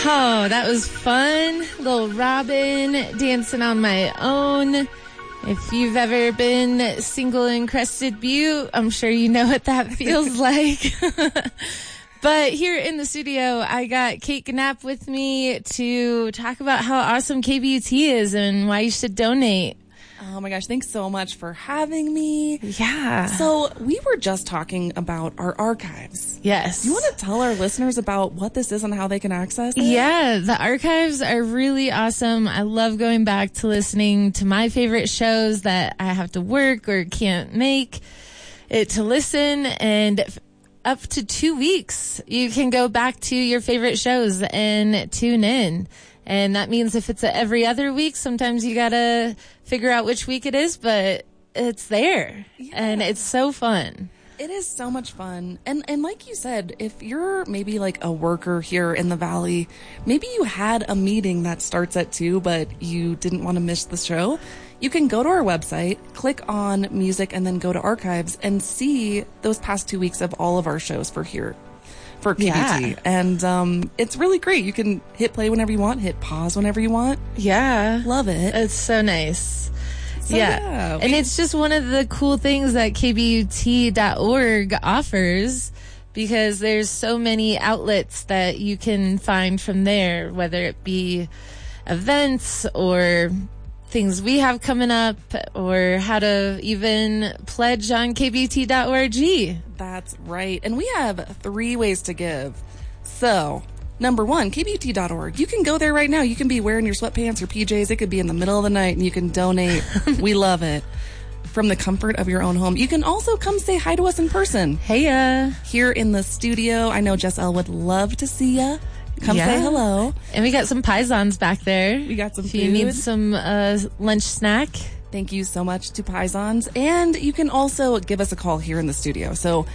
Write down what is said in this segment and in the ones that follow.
Oh, that was fun. Little Robin dancing on my own. If you've ever been single in Crested Butte, I'm sure you know what that feels like. But here in the studio, I got Kate Knapp with me to talk about how awesome KBUT is and why you should donate. Oh my gosh, thanks so much for having me. Yeah. So we were just talking about our archives. Yes. You want to tell our listeners about what this is and how they can access it? Yeah, the archives are really awesome. I love going back to listening to my favorite shows that I have to work or can't make it to listen, and up to 2 weeks, you can go back to your favorite shows and tune in. And that means if it's every other week, sometimes you gotta figure out which week it is, but it's there. Yeah. And it's so fun. It is so much fun. And like you said, if you're maybe like a worker here in the Valley, maybe you had a meeting that starts at 2, but you didn't want to miss the show, you can go to our website, click on music, and then go to archives and see those past 2 weeks of all of our shows for KBUT. Yeah. And it's really great. You can hit play whenever you want, hit pause whenever you want. Yeah. Love it. It's so nice. So, yeah. And it's just one of the cool things that KBUT.org offers, because there's so many outlets that you can find from there, whether it be events or things we have coming up, or how to even pledge on KBUT.org. That's right. And we have 3 ways to give. So, number 1, KBUT.org. You can go there right now. You can be wearing your sweatpants or PJs. It could be in the middle of the night, and you can donate. We love it. From the comfort of your own home. You can also come say hi to us in person. Hey, here in the studio. I know Jess L would love to see ya. Come say hello. And we got some Pisons back there. We got some if food. You need some lunch snack. Thank you so much to Pisons. And you can also give us a call here in the studio. So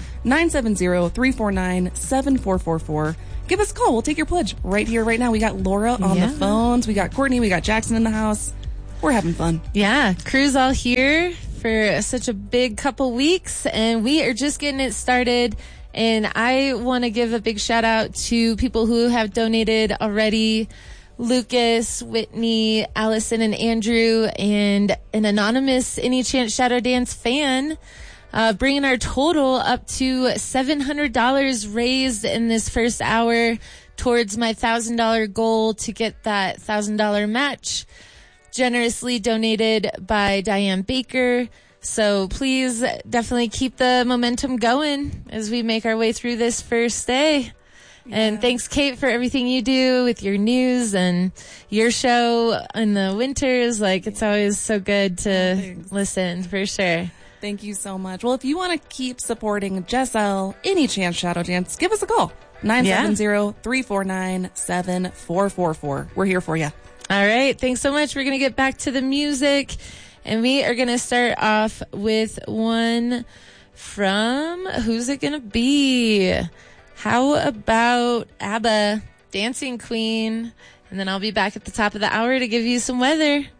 970-349-7444. Give us a call. We'll take your pledge right here, right now. We got Laura on the phones. We got Courtney. We got Jackson in the house. We're having fun. Yeah. Crew's all here for such a big couple weeks, and we are just getting it started. And I want to give a big shout out to people who have donated already. Lucas, Whitney, Allison, and Andrew, and an anonymous Any Chance Shadow Dance fan, bringing our total up to $700 raised in this first hour towards my $1,000 goal to get that $1,000 match, generously donated by Diane Baker. So please definitely keep the momentum going as we make our way through this first day. Yeah. And thanks, Kate, for everything you do with your news and your show in the winters. Like, it's always so good to listen, for sure. Thank you so much. Well, if you want to keep supporting Jess L, Any Chance Shadow Dance, give us a call. 970-349-7444. We're here for you. All right. Thanks so much. We're going to get back to the music. And we are going to start off with one from, who's it going to be? How about ABBA, Dancing Queen? And then I'll be back at the top of the hour to give you some weather.